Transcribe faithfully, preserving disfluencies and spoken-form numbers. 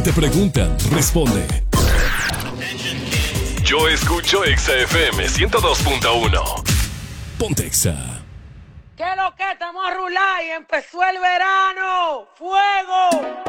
Te preguntan, responde. Yo escucho Exa F M ciento dos punto uno. Ponte Exa. ¿Qué es lo que? Estamos a rular y empezó el verano. ¡Fuego!